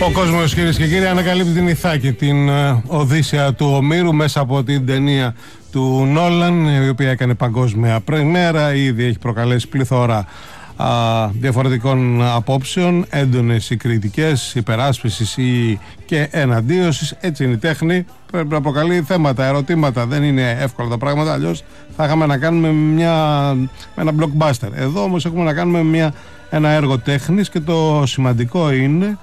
Ο κόσμος, κυρίες και κύριοι, ανακαλύπτει την Ιθάκη, την Οδύσσεια του Ομήρου, μέσα από την ταινία του Νόλαν, η οποία έκανε παγκόσμια πρεμιέρα. Ήδη έχει προκαλέσει πληθώρα διαφορετικών απόψεων, έντονες οι κριτικές, υπεράσπισης ή και εναντίωσης. Έτσι είναι η τέχνη, πρέπει να προκαλεί θέματα, ερωτήματα. Δεν είναι εύκολα τα πράγματα, αλλιώς θα είχαμε να κάνουμε ένα blockbuster. Εδώ όμως έχουμε να κάνουμε ένα έργο τέχνης, και το σημαντικό είναι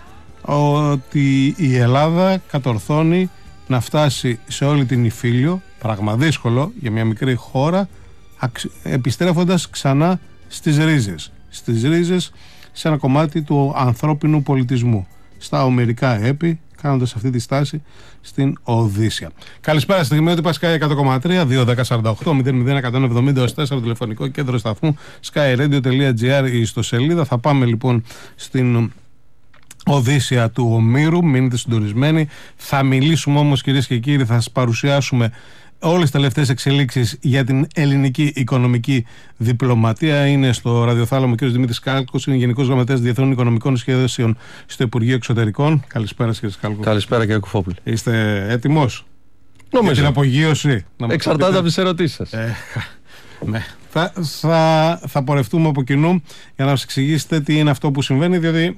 ότι η Ελλάδα κατορθώνει να φτάσει σε όλη την Ιφίλιο, πράγμα δύσκολο για μια μικρή χώρα, επιστρέφοντας ξανά στις ρίζες, σε ένα κομμάτι του ανθρώπινου πολιτισμού, στα ομηρικά έπι, κάνοντας αυτή τη στάση στην Οδύσσεια. Καλησπέρα στη Δημήτρη Sky 100,3, 2-10-48-00-170-4, τηλεφωνικό κέντρο σταθμού skyradio.gr, η ιστοσελίδα. Θα πάμε λοιπόν στην Οδύσσεια του Ομήρου, μείνετε συντονισμένοι. Θα μιλήσουμε όμως, κυρίες και κύριοι, θα σας παρουσιάσουμε όλες τις τελευταίες εξελίξεις για την ελληνική οικονομική διπλωματία. Είναι στο ραδιοθάλαμο ο κ. Δημήτρης Κάλκος, είναι Γενικός Γραμματέας Διεθνών Οικονομικών Σχέσεων στο Υπουργείο Εξωτερικών. Καλησπέρα, κ. Κάλκο. Καλησπέρα, κ. Κουφόπουλη. Είστε έτοιμος για την απογείωση? Εξαρτάται από τις ερωτήσεις σας. Ναι. Θα πορευτούμε από κοινού για να μας εξηγήσετε τι είναι αυτό που συμβαίνει, διότι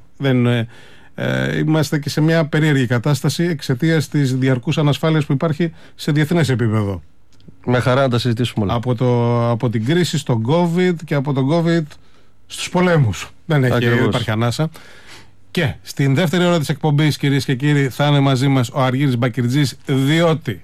είμαστε και σε μια περίεργη κατάσταση εξαιτίας της διαρκούς ανασφάλειας που υπάρχει σε διεθνές επίπεδο. Με χαρά να τα συζητήσουμε όλα. Από την κρίση στον COVID και από τον COVID στους πολέμους. Δεν υπάρχει ανάσα. Και στην δεύτερη ώρα της εκπομπής, κυρίες και κύριοι, θα είναι μαζί μας ο Αργύρης Μπακυρτζής, διότι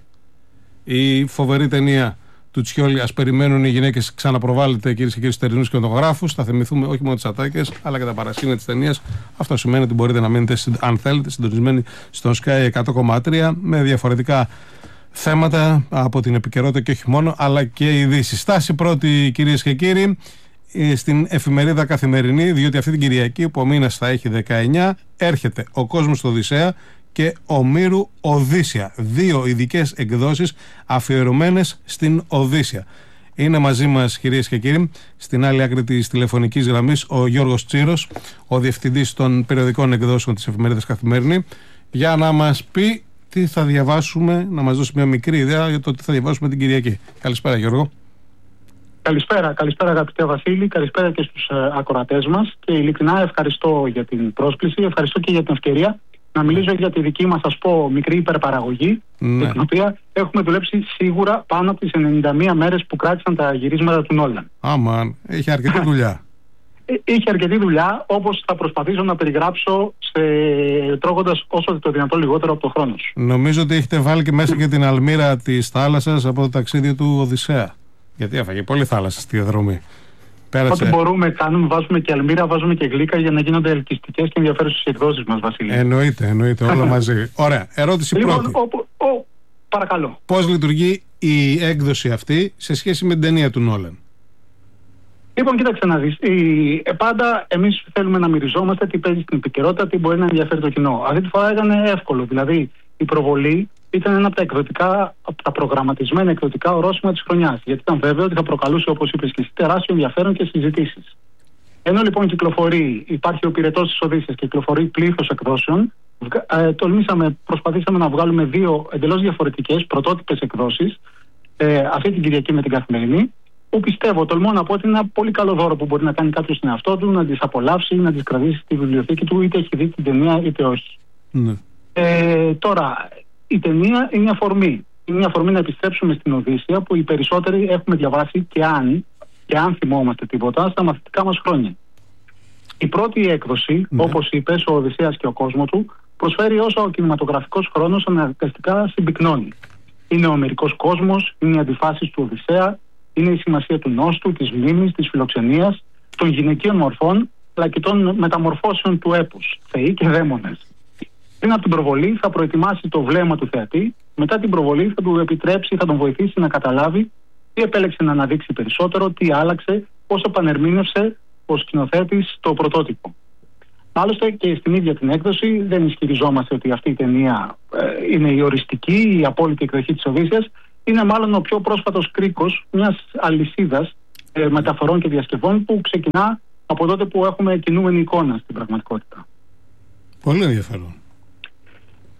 η φοβερή ταινία του Τσιόλι, «Ας περιμένουν οι γυναίκες», ξαναπροβάλλεται, κυρίες και κύριοι, στους τερινούς κινηματογράφους. Θα θυμηθούμε όχι μόνο τις ατάκες, αλλά και τα παρασκήνια της ταινίας. Αυτό σημαίνει ότι μπορείτε να μείνετε, αν θέλετε, συντονισμένοι στον Sky 100,3 με διαφορετικά θέματα από την επικαιρότητα και όχι μόνο, αλλά και ειδήσεις. Στάση πρώτη, κυρίες και κύριοι, στην εφημερίδα Καθημερινή, διότι αυτή την Κυριακή, που ο μήνας θα έχει 19, έρχεται ο κόσμος στο Οδυσσέα και Ομήρου Οδύσσεια. 2 ειδικές εκδόσεις αφιερωμένες στην Οδύσσεια. Είναι μαζί μας, κυρίες και κύριοι, στην άλλη άκρη της τηλεφωνικής γραμμής, ο Γιώργος Τσίρος, ο διευθυντής των περιοδικών εκδόσεων της εφημερίδας Καθημερινή, για να μας πει τι θα διαβάσουμε, να μας δώσει μια μικρή ιδέα για το τι θα διαβάσουμε την Κυριακή. Καλησπέρα, Γιώργο. Καλησπέρα αγαπητέ Βασίλη, καλησπέρα και στους ακροατές μας, και ειλικρινά ευχαριστώ για την πρόσκληση, ευχαριστώ και για την ευκαιρία να μιλήσω για τη δική μας, ας πω, μικρή υπερπαραγωγή, την οποία έχουμε δουλέψει σίγουρα πάνω από τις 91 μέρες που κράτησαν τα γυρίσματα του Νόλαν. Αμάν, έχει αρκετή δουλειά. Είχε αρκετή δουλειά, όπως θα προσπαθήσω να περιγράψω, τρώγοντας όσο το δυνατόν λιγότερο από το χρόνο σου. Νομίζω ότι έχετε βάλει και μέσα και την αλμύρα της θάλασσας από το ταξίδι του Οδυσσέα. Γιατί έφαγε πολύ θάλασσα στη διαδρομή. Ό,τι μπορούμε βάζουμε και αλμύρα, βάζουμε και γλύκα για να γίνονται ελκυστικές και ενδιαφέρουσες εκδόσεις μας, Βασίλη. Εννοείται, όλα μαζί. Ωραία, ερώτηση πρώτη. Παρακαλώ. Πώς λειτουργεί η έκδοση αυτή σε σχέση με την ταινία του Νόλαν? Λοιπόν, κοίταξε να δεις. Πάντα εμείς θέλουμε να μυριζόμαστε τι παίζει στην επικαιρότητα, τι μπορεί να ενδιαφέρει το κοινό. Αυτή τη φορά ήταν εύκολο. Δηλαδή, η προβολή ήταν ένα από τα προγραμματισμένα εκδοτικά ορόσημα της χρονιάς. Γιατί ήταν βέβαιο ότι θα προκαλούσε, όπως είπες και εσύ, τεράστιο ενδιαφέρον και συζητήσεις. Ενώ λοιπόν υπάρχει ο πυρετός της Οδύσσειας και κυκλοφορεί πλήθος εκδόσεων, προσπαθήσαμε να βγάλουμε 2 εντελώς διαφορετικές πρωτότυπες εκδόσεις, αυτή την Κυριακή με την Καθημερινή, που τολμώ να πω ότι είναι ένα πολύ καλό δώρο που μπορεί να κάνει κάποιος στον εαυτό του, να τις απολαύσει, να τις κρατήσει στη βιβλιοθήκη του, είτε έχει δει την ταινία είτε όχι. Ναι. Τώρα, η ταινία είναι αφορμή. Είναι μια αφορμή να επιστρέψουμε στην Οδύσσεια, που οι περισσότεροι έχουμε διαβάσει, και αν θυμόμαστε τίποτα, στα μαθητικά μας χρόνια. Η πρώτη έκδοση, όπως είπες, ο Οδυσσέας και ο κόσμος του, προσφέρει όσο ο κινηματογραφικός χρόνος αναγκαστικά συμπυκνώνει. Είναι ο ομηρικός κόσμος, είναι οι αντιφάσεις του Οδυσσέα, είναι η σημασία του νόστου, της μνήμης, της φιλοξενίας, των γυναικείων μορφών, αλλά και των μεταμορφώσεων του έπους, θεοί και δαίμονες. Πριν από την προβολή θα προετοιμάσει το βλέμμα του θεατή, μετά την προβολή θα του επιτρέψει, θα τον βοηθήσει να καταλάβει τι επέλεξε να αναδείξει περισσότερο, τι άλλαξε, πώς επανερμήνευσε ο σκηνοθέτης το πρωτότυπο. Άλλωστε και στην ίδια την έκδοση δεν ισχυριζόμαστε ότι αυτή η ταινία είναι η οριστική, η απόλυτη εκδοχή της Οδύσσειας. Είναι μάλλον ο πιο πρόσφατος κρίκος μιας αλυσίδας μεταφορών και διασκευών που ξεκινά από τότε που έχουμε κινούμενη εικόνα στην πραγματικότητα. Πολύ ενδιαφέρον.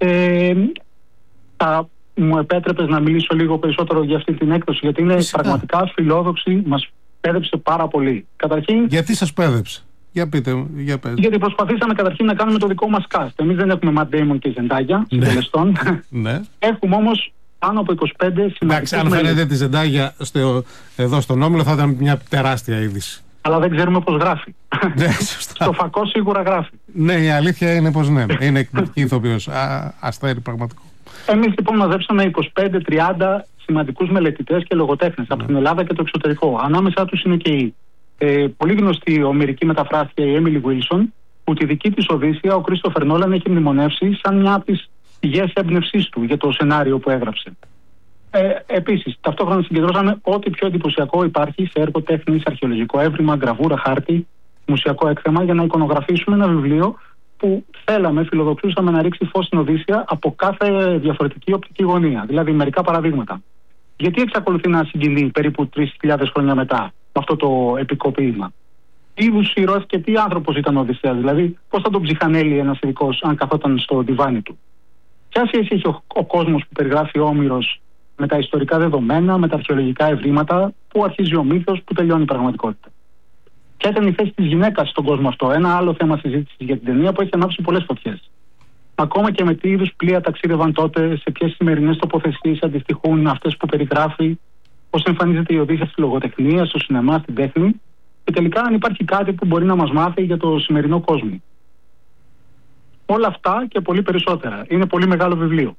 Μου επέτρεπες να μιλήσω λίγο περισσότερο για αυτή την έκδοση, γιατί είναι πραγματικά φιλόδοξη, μας πέδεψε πάρα πολύ. Καταρχήν, γιατί σας πέδεψε? Για πείτε, για πες. Γιατί προσπαθήσαμε καταρχήν να κάνουμε το δικό μας cast. Εμείς δεν έχουμε Matt Damon και Zendaya συντελεστών. Ναι. Έχουμε όμως πάνω από 25 σημαντικούς. Εντάξει, αν φαίνεται τη Zendaya εδώ στον Όμιλο θα ήταν μια τεράστια είδηση. Αλλά δεν ξέρουμε πώς γράφει. Ναι, σωστά. Στο φακό σίγουρα γράφει. Ναι, η αλήθεια είναι πως ναι. Είναι εκπληκτική ηθοποιός. Αστέρι πραγματικό. Εμείς λοιπόν μαζέψαμε 25-30 σημαντικούς μελετητές και λογοτέχνες από την Ελλάδα και το εξωτερικό. Ανάμεσά τους είναι και η πολύ γνωστή ομηρική μεταφράστρια η Emily Wilson, που τη δική της Οδύσσεια ο Κρίστοφερ Νόλαν έχει μνημονεύσει σαν μια από τις πηγές έμπνευσής του για το σενάριο που έγραψε. Επίσης, ταυτόχρονα συγκεντρώσαμε ό,τι πιο εντυπωσιακό υπάρχει σε έργο τέχνης, αρχαιολογικό έβριμα, γραβούρα, χάρτη, μουσιακό έκθεμα, για να εικονογραφήσουμε ένα βιβλίο που φιλοδοξούσαμε να ρίξει φως στην Οδύσσεια από κάθε διαφορετική οπτική γωνία. Δηλαδή, μερικά παραδείγματα. Γιατί εξακολουθεί να συγκινεί περίπου 3.000 χρόνια μετά αυτό το επικό ποίημα? Τι είδους ήρωας και τι άνθρωπος ήταν ο Οδυσσέας? Δηλαδή, πώς θα τον ψυχανέλει ένας ειδικός αν καθόταν στο διβάνι του? Ποια σχέση έχει ο κόσμος που περιγράφει ο Όμηρος με τα ιστορικά δεδομένα, με τα αρχαιολογικά ευρήματα, που αρχίζει ο μύθος, που τελειώνει η πραγματικότητα? Ποια ήταν η θέση της γυναίκας στον κόσμο αυτό? Ένα άλλο θέμα συζήτησης για την ταινία που έχει ανάψει πολλές φωτιές. Ακόμα και με τι είδους πλοία ταξίδευαν τότε, σε ποιες σημερινές τοποθεσίες αντιστοιχούν αυτές που περιγράφει, πώς εμφανίζεται η Οδύσσεια στη λογοτεχνία, στο σινεμά, στην τέχνη, και τελικά αν υπάρχει κάτι που μπορεί να μας μάθει για το σημερινό κόσμο. Όλα αυτά και πολύ περισσότερα. Είναι πολύ μεγάλο βιβλίο.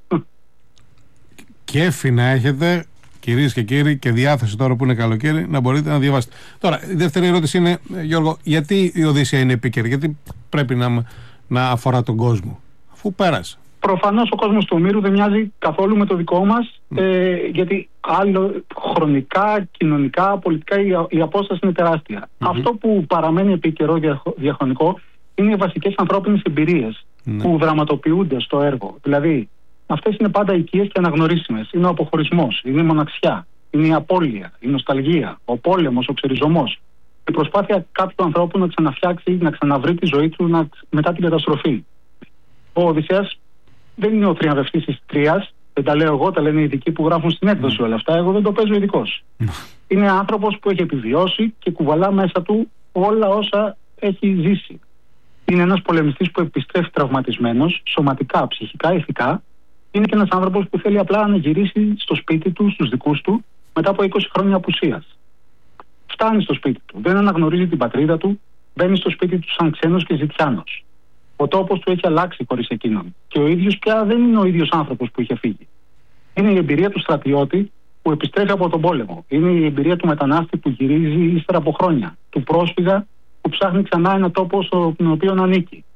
Κέφι να έχετε, κυρίες και κύριοι, και διάθεση τώρα που είναι καλοκαίρι να μπορείτε να διαβάσετε. Τώρα, η δεύτερη ερώτηση είναι, Γιώργο, γιατί η Οδύσσεια είναι επίκαιρη, γιατί πρέπει να αφορά τον κόσμο, αφού πέρασε? Προφανώς ο κόσμος του Ομήρου δεν μοιάζει καθόλου με το δικό μας, γιατί άλλο χρονικά, κοινωνικά, πολιτικά η απόσταση είναι τεράστια. Αυτό που παραμένει επίκαιρο, διαχρονικό, είναι οι βασικές ανθρώπινες εμπειρίες που δραματοποιούνται στο έργο. Δηλαδή, αυτές είναι πάντα οικίες και αναγνωρίσιμες. Είναι ο αποχωρισμός, είναι η μοναξιά, είναι η απώλεια, η νοσταλγία, ο πόλεμος, ο ξεριζωμός. Η προσπάθεια κάποιου ανθρώπου να ξαναφτιάξει, να ξαναβρει τη ζωή του μετά την καταστροφή. Ο Οδυσσέας δεν είναι ο θριαμβευτής της Τρίας, δεν τα λέω εγώ, τα λένε οι ειδικοί που γράφουν στην έκδοση όλα αυτά. Εγώ δεν το παίζω ειδικός. Είναι άνθρωπος που έχει επιβιώσει και κουβαλά μέσα του όλα όσα έχει ζήσει. Είναι ένας πολεμιστής που επιστρέφει τραυματισμένος, σωματικά, ψυχικά, ηθικά. Είναι και ένας άνθρωπος που θέλει απλά να γυρίσει στο σπίτι του, στους δικούς του, μετά από 20 χρόνια απουσίας. Φτάνει στο σπίτι του, δεν αναγνωρίζει την πατρίδα του, μπαίνει στο σπίτι του σαν ξένος και ζητιάνος. Ο τόπος του έχει αλλάξει χωρίς εκείνον. Και ο ίδιος πια δεν είναι ο ίδιος άνθρωπος που είχε φύγει. Είναι η εμπειρία του στρατιώτη που επιστρέφει από τον πόλεμο. Είναι η εμπειρία του μετανάστη που γυρίζει ύστερα από χρόνια. Του πρόσφυγα που ψάχνει ξανά ένα τόπο στον οποίο ανήκει.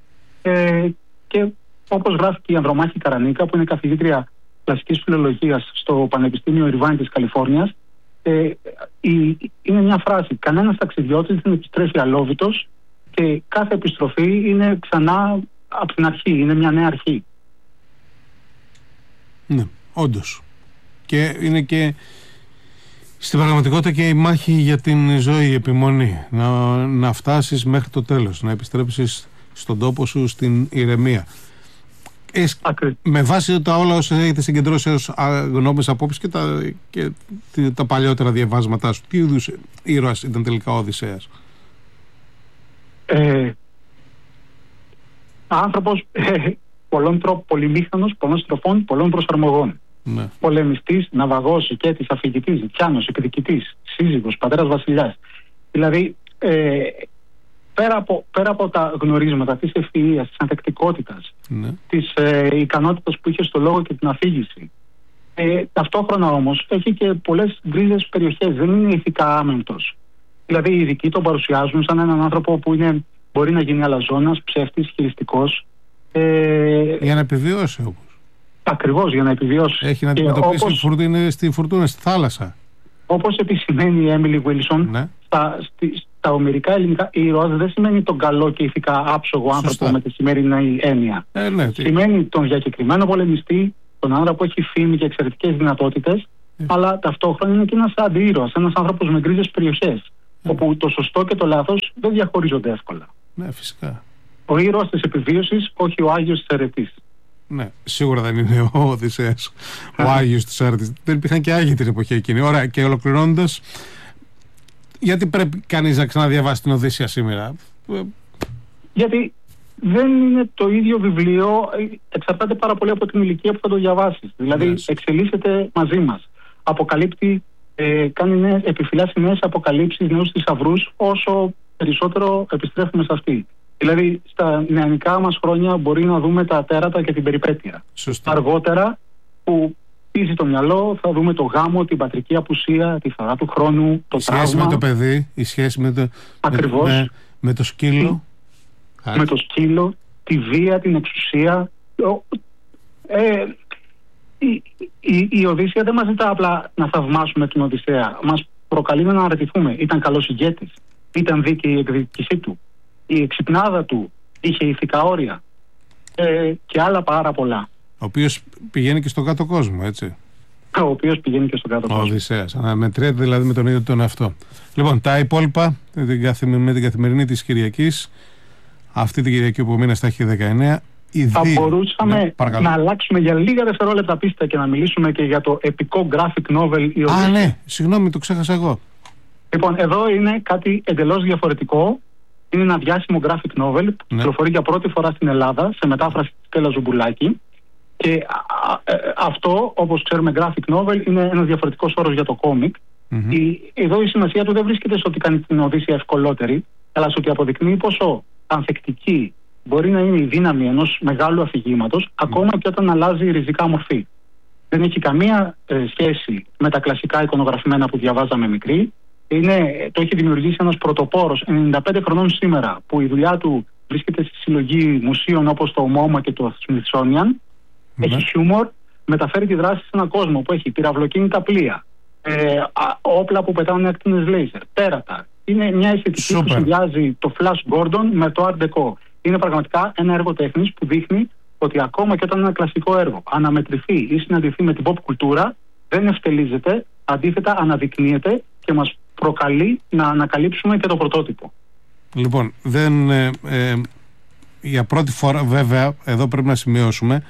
Και όπως γράφει και η Ανδρομάχη Καρανίκα, που είναι καθηγήτρια κλασικής φιλολογίας στο Πανεπιστήμιο Ιρβάιν της Καλιφόρνιας, είναι μια φράση: κανένας ταξιδιώτης δεν επιστρέφει αλόβητος και κάθε επιστροφή είναι ξανά από την αρχή, είναι μια νέα αρχή. Ναι, όντως. Και είναι και στην πραγματικότητα και η μάχη για την ζωή, η επιμονή. Να φτάσεις μέχρι το τέλος, να επιστρέψεις στον τόπο σου, στην ηρεμία. Με βάση τα όλα όσα έχετε συγκεντρώσει ως γνώμες, απόψεις και τα παλιότερα διαβάσματά σου, τι είδους ήρωας ήταν τελικά ο Οδυσσέας? Άνθρωπος πολλών τρόπων, πολυμήχανος, πολλών στροφών, πολλών προσαρμογών. Ναι. Πολεμιστής, ναυαγός, ηκέτης, αφηγητής, ζητιάνος, εκδικητής, σύζυγος, πατέρας βασιλιάς. Δηλαδή, πέρα από τα γνωρίσματα της ευφυΐας, της ανθεκτικότητας, της ικανότητας που είχε στο λόγο και την αφήγηση, ταυτόχρονα όμως έχει και πολλές γκρίζες περιοχές, δεν είναι ηθικά άμεμπτος. Δηλαδή οι ειδικοί τον παρουσιάζουν σαν έναν άνθρωπο που μπορεί να γίνει αλαζόνας, ψεύτης, χειριστικός. Για να επιβιώσει όμως. Ακριβώς, για να επιβιώσει. Έχει να αντιμετωπίσει στη φουρτούνα, στη θάλασσα. Όπως επισημαίνει η Έμιλι Βίλσον, στα ομηρικά ελληνικά ήρωας δεν σημαίνει τον καλό και ηθικά άψογο άνθρωπο με τη σημερινή έννοια. Σημαίνει τον διακεκριμένο πολεμιστή, τον άνθρωπο που έχει φήμη και εξαιρετικές δυνατότητες, αλλά ταυτόχρονα είναι και ένας αντιήρωας, ένας άνθρωπος με γκρίζες περιοχές, όπου το σωστό και το λάθος δεν διαχωρίζονται εύκολα. Ναι, φυσικά. Ο ήρωας της επιβίωσης, όχι ο Άγιος της αιρετής. Ναι, σίγουρα δεν είναι ο Οδυσσέας, ο Άγιος της Άρτης. Δεν υπήρχαν και Άγιοι την εποχή εκείνη. Ωραία, και ολοκληρώνοντας, γιατί πρέπει κανείς να ξαναδιαβάσει την Οδύσσεια σήμερα? Γιατί δεν είναι το ίδιο βιβλίο, εξαρτάται πάρα πολύ από την ηλικία που θα το διαβάσεις. Δηλαδή, εξελίσσεται μαζί μας. Αποκαλύπτει, επιφυλάσσει νέες αποκαλύψεις, νέους θησαυρούς, όσο περισσότερο επιστρέφουμε σε αυτή. Δηλαδή, στα νεανικά μας χρόνια μπορεί να δούμε τα τέρατα και την περιπέτεια. Σωστά. Αργότερα, που πίζει το μυαλό, θα δούμε το γάμο, την πατρική απουσία, τη φορά του χρόνου, το τραύμα. Η σχέση με το παιδί, η σχέση με το σκύλο. Με το σκύλο, τη βία, την εξουσία. Η Οδύσσεια δεν μας ζητά απλά να θαυμάσουμε την Οδυσσέα. Μας προκαλεί να αναρωτηθούμε. Ήταν καλός ηγέτης? Ήταν δίκαιη η εκδίκησή του? Η εξυπνάδα του είχε ηθικά όρια? Και άλλα πάρα πολλά. Ο οποίος πηγαίνει και στον κάτω κόσμο, έτσι. Ο οποίος πηγαίνει και στον κάτω κόσμο. Ο Οδυσσέας. Αναμετριέται δηλαδή με τον ίδιο τον εαυτό. Λοιπόν, τα υπόλοιπα με την καθημερινή της Κυριακής. Αυτή την Κυριακή που μήνα θα έχει 19. Θα μπορούσαμε να αλλάξουμε για λίγα δευτερόλεπτα πίστα και να μιλήσουμε και για το επικό graphic novel. Ναι, συγγνώμη, το ξέχασα εγώ. Λοιπόν, εδώ είναι κάτι εντελώς διαφορετικό. Είναι ένα διάσημο graphic novel που κυκλοφορεί για πρώτη φορά στην Ελλάδα σε μετάφραση της Στέλλα Ζουμπουλάκη. Και αυτό, όπως ξέρουμε, graphic novel είναι ένας διαφορετικός όρος για το κόμικ. Εδώ η σημασία του δεν βρίσκεται στο ότι κάνει την Οδύσσεια ευκολότερη, αλλά στο ότι αποδεικνύει πόσο ανθεκτική μπορεί να είναι η δύναμη ενός μεγάλου αφηγήματος, ακόμα και όταν αλλάζει ριζικά μορφή. Δεν έχει καμία σχέση με τα κλασικά εικονογραφημένα που διαβάζαμε μικροί. Το έχει δημιουργήσει ένας πρωτοπόρος 95 χρονών σήμερα, που η δουλειά του βρίσκεται στη συλλογή μουσείων όπως το MoMA και το Smithsonian. Έχει χιούμορ, μεταφέρει τη δράση σε έναν κόσμο που έχει πυραυλοκίνητα πλοία, όπλα που πετάνε ακτίνες λέιζερ, τέρατα. Είναι μια αισθητική που συνδυάζει το Flash Gordon με το Art Deco. Είναι πραγματικά ένα έργο τέχνης που δείχνει ότι ακόμα και όταν ένα κλασικό έργο αναμετρηθεί ή συναντηθεί με την pop κουλτούρα, δεν ευτελίζεται, αντίθετα αναδεικνύεται και μας προκαλεί να ανακαλύψουμε και το πρωτότυπο. Λοιπόν, για πρώτη φορά βέβαια εδώ πρέπει να σημειώσουμε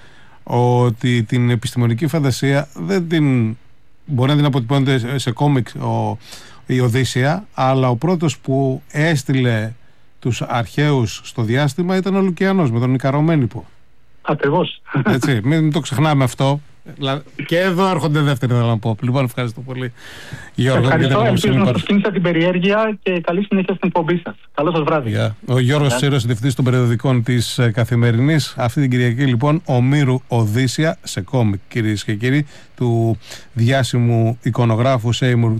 ότι την επιστημονική φαντασία μπορεί να την αποτυπώνεται σε κόμικ η Οδύσσεια, αλλά ο πρώτος που έστειλε τους αρχαίους στο διάστημα ήταν ο Λουκιανός με τον Ικαρομένυπο. Ακριβώς. Έτσι, μην το ξεχνάμε αυτό. Και εδώ έρχονται δεύτεροι, θέλω να πω. Λοιπόν, ευχαριστώ πολύ, Γιώργο. Ευχαριστώ, ελπίζω να σας κίνησα την περιέργεια και καλή συνέχεια στην εκπομπή σας. Καλό σας βράδυ. Ο Γιώργος Τσίρος, διευθυντής των περιοδικών της Καθημερινής. Αυτή την Κυριακή, λοιπόν, Ομήρου Οδύσσια σε κόμικ, κυρίες και κύριοι, του διάσημου εικονογράφου Σέιμουρ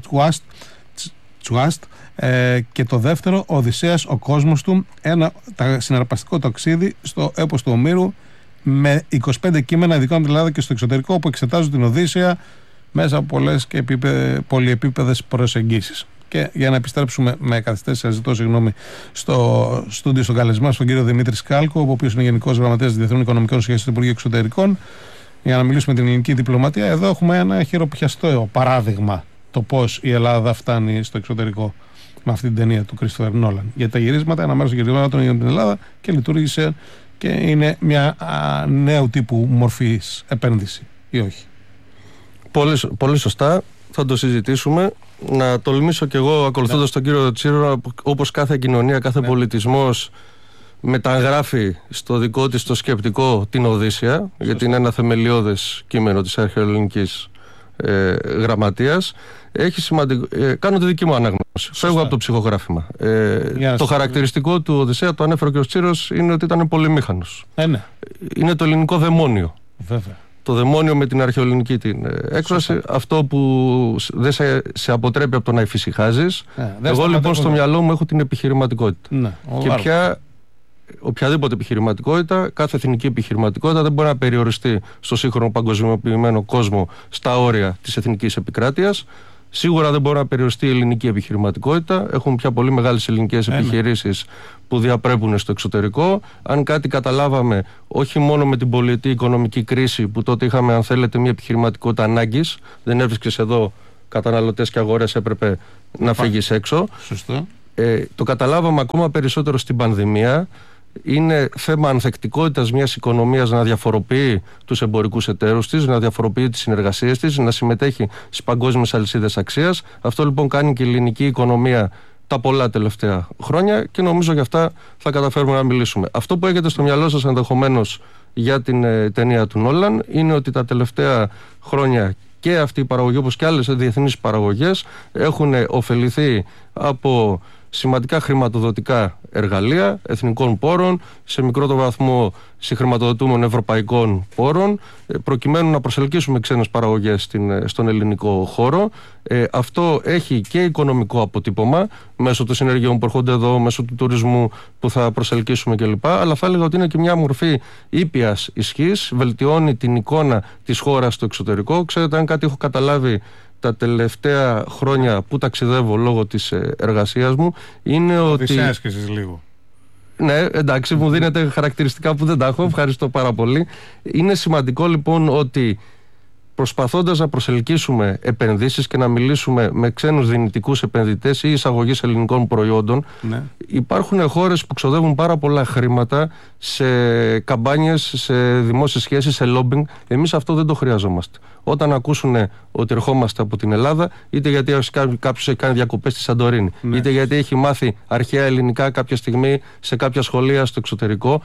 Τσουάστ. Και το δεύτερο, Οδυσσέας, ο κόσμος του, ένα συναρπαστικό ταξίδι στο έπος του Ομήρου, με 25 κείμενα ειδικών από την Ελλάδα και στο εξωτερικό, που εξετάζουν την Οδύσσεια μέσα από πολλές και πολυεπίπεδες προσεγγίσεις. Και για να επιστρέψουμε με καθυστέρηση, σας ζητώ συγγνώμη, στο στούντιο στον καλεσμένο, στον κύριο Δημήτρη Σκάλκο, ο οποίος είναι Γενικός Γραμματέας Διεθνών Οικονομικών Σχέσεων του Υπουργείου Εξωτερικών, για να μιλήσουμε την ελληνική διπλωματία. Εδώ έχουμε ένα χειροπιαστό παράδειγμα το πώς η Ελλάδα φτάνει στο εξωτερικό με αυτή την ταινία του Κρίστοφερ Νόλαν. Γιατί τα γυρίσματα, ένα μέρος των γυρισμάτων είναι από την Ελλάδα και λειτουργήσε και είναι μια νέου τύπου μορφής επένδυση ή όχι. Πολύ, πολύ σωστά. Θα το συζητήσουμε. Να τολμήσω κι εγώ, ακολουθώντας τον κύριο Τσίρο, όπως κάθε κοινωνία, κάθε πολιτισμός μεταγράφει στο δικό της το σκεπτικό την Οδύσσεια, γιατί είναι ένα θεμελιώδες κείμενο της αρχαιοελληνικής γραμματείας. Έχει σημαντικό. Κάνω τη δική μου ανάγνωση. Φεύγω από το ψυχογράφημα. Το χαρακτηριστικό του Οδυσσέα, το ανέφερε και ο Τσίρος, είναι ότι ήταν πολυμήχανος. Ναι. Είναι το ελληνικό δαιμόνιο. Βέβαια. Το δαιμόνιο με την αρχαιοελληνική την έκφραση. Αυτό που δεν σε αποτρέπει από το να εφησυχάζεις. Εγώ λοιπόν στο μυαλό μου έχω την επιχειρηματικότητα. Ναι, και πια οποιαδήποτε επιχειρηματικότητα, κάθε εθνική επιχειρηματικότητα δεν μπορεί να περιοριστεί στο σύγχρονο παγκοσμιοποιημένο κόσμο στα όρια της εθνικής επικράτειας. Σίγουρα δεν μπορεί να περιοριστεί η ελληνική επιχειρηματικότητα. Έχουμε πια πολύ μεγάλες ελληνικές επιχειρήσεις που διαπρέπουν στο εξωτερικό. Αν κάτι καταλάβαμε, όχι μόνο με την πολυετή οικονομική κρίση, που τότε είχαμε, αν θέλετε, μια επιχειρηματικότητα ανάγκης, δεν έβρισκες εδώ καταναλωτές και αγορές, έπρεπε να φύγεις έξω. Σωστό. Το καταλάβαμε ακόμα περισσότερο στην πανδημία, Είναι θέμα ανθεκτικότητας μιας οικονομίας να διαφοροποιεί τους εμπορικούς εταίρους της, να διαφοροποιεί τις συνεργασίες της, να συμμετέχει στις παγκόσμιες αλυσίδες αξίας. Αυτό λοιπόν κάνει και η ελληνική οικονομία τα πολλά τελευταία χρόνια και νομίζω γι' αυτά θα καταφέρουμε να μιλήσουμε. Αυτό που έχετε στο μυαλό σας ενδεχομένως για την ταινία του Νόλαν είναι ότι τα τελευταία χρόνια και αυτή η παραγωγή, όπως και άλλες διεθνείς παραγωγές, έχουν ωφεληθεί από σημαντικά χρηματοδοτικά εργαλεία εθνικών πόρων, σε μικρότερο βαθμό συγχρηματοδοτούμενων ευρωπαϊκών πόρων, προκειμένου να προσελκύσουμε ξένες παραγωγές στον ελληνικό χώρο. Αυτό έχει και οικονομικό αποτύπωμα μέσω των συνεργειών που έρχονται εδώ, μέσω του τουρισμού που θα προσελκύσουμε κλπ. Αλλά θα έλεγα ότι είναι και μια μορφή ήπιας ισχύς, βελτιώνει την εικόνα της χώρας στο εξωτερικό. Ξέρετε, αν κάτι έχω καταλάβει τα τελευταία χρόνια που ταξιδεύω λόγω της εργασίας μου, είναι ότι... Οδυσσέας και εσείς λίγο. Ναι, εντάξει, μου δίνετε χαρακτηριστικά που δεν τα έχω, ευχαριστώ πάρα πολύ. Είναι σημαντικό λοιπόν ότι προσπαθώντας να προσελκύσουμε επενδύσεις και να μιλήσουμε με ξένους δυνητικούς επενδυτές ή εισαγωγής ελληνικών προϊόντων, ναι, υπάρχουν χώρες που ξοδεύουν πάρα πολλά χρήματα σε καμπάνιες, σε δημόσιες σχέσεις, σε lobbying. Εμείς αυτό δεν το χρειαζόμαστε. Όταν ακούσουν ότι ερχόμαστε από την Ελλάδα, είτε γιατί κάποιος έχει κάνει διακοπές στη Σαντορίνη, ναι, είτε γιατί έχει μάθει αρχαία ελληνικά κάποια στιγμή σε κάποια σχολεία στο εξωτερικό,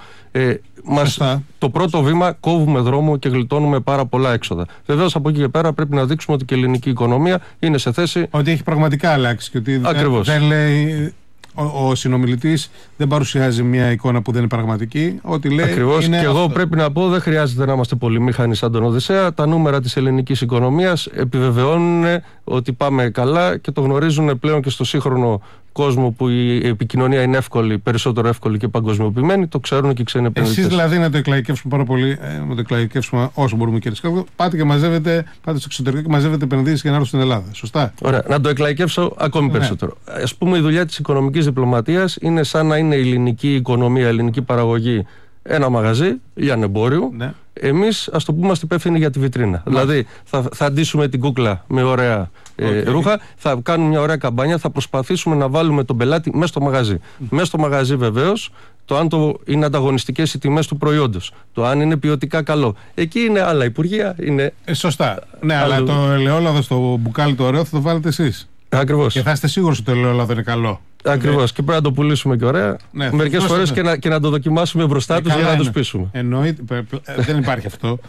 το πρώτο βήμα κόβουμε δρόμο και γλιτώνουμε πάρα πολλά έξοδα. Βεβαίως από εκεί και πέρα πρέπει να δείξουμε ότι και η ελληνική οικονομία είναι σε θέση. Ότι έχει πραγματικά αλλάξει και ότι δεν λέει. Ο συνομιλητής δεν παρουσιάζει μια εικόνα που δεν είναι πραγματική. Ότι λέει. Ακριβώς. Είναι και αυτό. Εγώ πρέπει να πω, δεν χρειάζεται να είμαστε πολυμήχανοι σαν τον Οδυσσέα. Τα νούμερα της ελληνικής οικονομίας επιβεβαιώνουν ότι πάμε καλά και το γνωρίζουν πλέον και στο σύγχρονο κόσμο που η επικοινωνία είναι εύκολη, περισσότερο εύκολη και παγκοσμιοποιημένη. Το ξέρουν και οι ξένοι επενδυτές. Εσείς δηλαδή να το εκλαϊκεύσουμε πάρα πολύ, να το εκλαϊκεύσουμε όσο μπορούμε, κύριε Σκάβδο. Πάτε στο εξωτερικό και μαζεύετε επενδύσεις για να έρθουν στην Ελλάδα. Σωστά. Ωραία. Να το εκλαϊκεύσω ακόμη περισσότερο. Ας πούμε, η δουλειά της οικονομικής διπλωματίας είναι σαν να είναι η ελληνική οικονομία, η ελληνική παραγωγή ένα μαγαζί λιανεμπόριου. Ναι. Εμείς, ας το πούμε, είμαστε υπεύθυνοι για τη βιτρίνα. Δηλαδή, θα ντύσουμε την κούκλα με ωραία ρούχα, θα κάνουμε μια ωραία καμπάνια, θα προσπαθήσουμε να βάλουμε τον πελάτη μέσα στο μαγαζί. Μέσα στο μαγαζί, βεβαίως, το αν είναι ανταγωνιστικές οι τιμές του προϊόντος, το αν είναι ποιοτικά καλό. Εκεί είναι άλλα υπουργεία. Σωστά. Ναι, αλλά το ελαιόλαδο στο μπουκάλι το ωραίο θα το βάλετε εσείς. Ακριβώς. Και θα είστε σίγουροι ότι το ελαιόλαδο είναι καλό. Ακριβώς. Και πρέπει να το πουλήσουμε και ωραία. Ναι, μερικές φορές και να το δοκιμάσουμε μπροστά τους για να τους πείσουμε. Εννοείται. Δεν υπάρχει αυτό.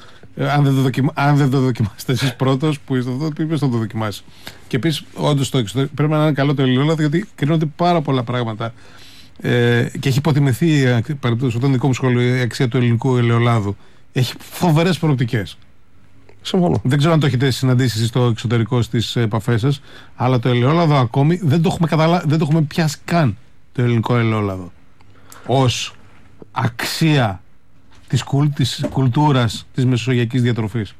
Αν δεν το δοκιμάσετε εσείς πρώτος, που είστε αυτό, ποιος θα το δοκιμάσει. Και επίσης, όντως πρέπει να είναι καλό το ελαιόλαδο, γιατί κρίνονται πάρα πολλά πράγματα. Και έχει υποτιμηθεί, παραδείγματος, στον δικό μου σχόλιο, η αξία του ελληνικού ελαιολάδου. Έχει φοβερές προοπτικές. Συμφωνώ. Δεν ξέρω αν το έχετε συναντήσει στο εξωτερικό στις επαφές σας, αλλά το ελαιόλαδο ακόμη δεν το έχουμε πιάσει καν το ελληνικό ελαιόλαδο ως αξία της κουλτούρας της μεσογειακής διατροφής.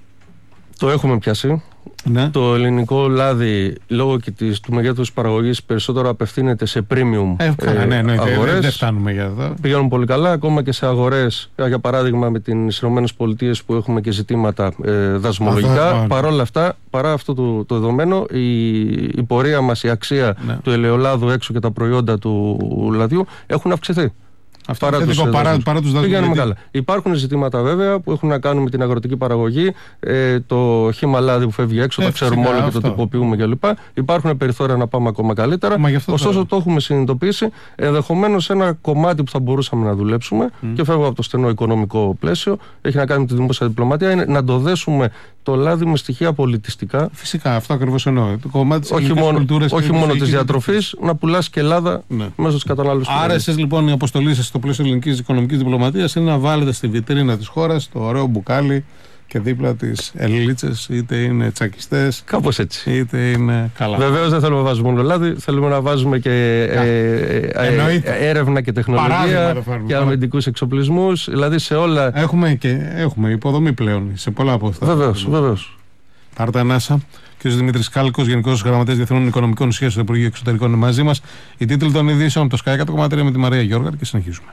Το έχουμε πιάσει. Ναι. Το ελληνικό λάδι, λόγω και του μεγέθους παραγωγής, περισσότερο απευθύνεται σε premium αγορές. Δεν φτάνουμε για εδώ. Πηγαίνουν πολύ καλά, ακόμα και σε αγορές, για παράδειγμα με τις ΗΠΑ που έχουμε και ζητήματα δασμολογικά. Παρόλα αυτά, παρά αυτό το δεδομένο, η πορεία μας, η αξία του ελαιολάδου έξω και τα προϊόντα του λαδιού έχουν αυξηθεί. Παρά τους πηγαίνουμε καλά. Υπάρχουν ζητήματα βέβαια που έχουν να κάνουν με την αγροτική παραγωγή, το χύμα λάδι που φεύγει έξω, τα ξέρουμε όλα και το τυποποιούμε κλπ. Υπάρχουν περιθώρια να πάμε ακόμα καλύτερα. Ωστόσο, το έχουμε συνειδητοποιήσει. Ενδεχομένως ένα κομμάτι που θα μπορούσαμε να δουλέψουμε, και φεύγω από το στενό οικονομικό πλαίσιο, έχει να κάνει με τη δημόσια διπλωματία, είναι να το δέσουμε το λάδι με στοιχεία πολιτιστικά. Φυσικά, αυτό ακριβώς εννοώ. Το κομμάτι όχι μόνο της διατροφής, να πουλάς και Ελλάδα μέσα στους κατανάλωτες. Άρα, εσείς λοιπόν η αποστολή σας στο πλαίσιο ελληνικής οικονομικής διπλωματίας είναι να βάλετε στη βιτρίνα της χώρας το ωραίο μπουκάλι και δίπλα τις ελίτσες, είτε είναι τσακιστές. Κάπως έτσι. Είτε είναι καλά. Βεβαίως δεν θέλουμε να βάζουμε μόνο λάδι, θέλουμε να βάζουμε και έρευνα και τεχνολογία και αμυντικούς εξοπλισμούς. Δηλαδή σε όλα. Έχουμε υποδομή πλέον σε πολλά από αυτά. Βεβαίως. Πάρτε ανάσα. Κ. Δημήτρης Κάλκος, Γενικός Γραμματέας Διεθνών Οικονομικών Σχέσεων του Υπουργείου Εξωτερικών, είναι μαζί μας. Οι τίτλοι των ειδήσεων από το Sky 100,3 με τη Μαρία Γιώργαρ και συνεχίζουμε.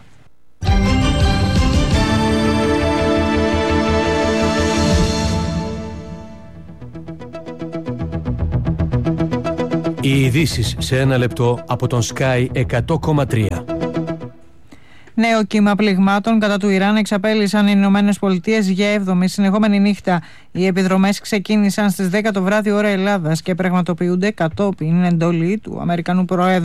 Οι ειδήσεις σε ένα λεπτό από τον Sky 100,3. Ναι, Νέο κύμα πληγμάτων κατά του Ιράν εξαπέλυσαν οι Ηνωμένες Πολιτείες για 7η συνεχόμενη νύχτα. Οι επιδρομές ξεκίνησαν στις 10 το βράδυ ώρα Ελλάδας και πραγματοποιούνται κατόπιν εντολή του Αμερικανού Προέδρου